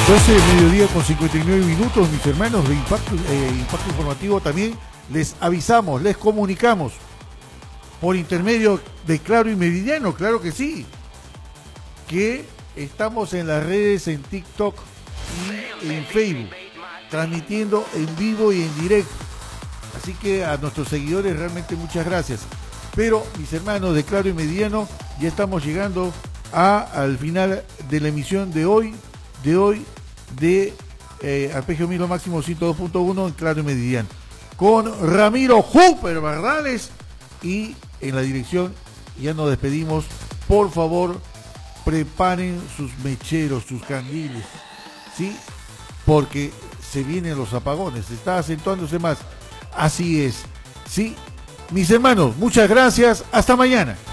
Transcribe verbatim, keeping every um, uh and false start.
doce de mediodía con cincuenta y nueve minutos, mis hermanos de Impacto, eh, Impacto Informativo. También les avisamos, les comunicamos por intermedio de Claro y Meridiano, claro que sí, que estamos en las redes, en TikTok y en Facebook, transmitiendo en vivo y en directo. Así que a nuestros seguidores realmente muchas gracias. Pero mis hermanos de Claro y Meridiano, ya estamos llegando a, al final de la emisión de hoy, de hoy de eh, Arpegio Milo Máximo ciento dos punto uno en Claro y Meridiano, con Ramiro Hooper Bardales, y en la dirección ya nos despedimos. Por favor, preparen sus mecheros, sus candiles, ¿sí? Porque se vienen los apagones, está acentuándose más. Así es, ¿sí? Mis hermanos, muchas gracias, hasta mañana.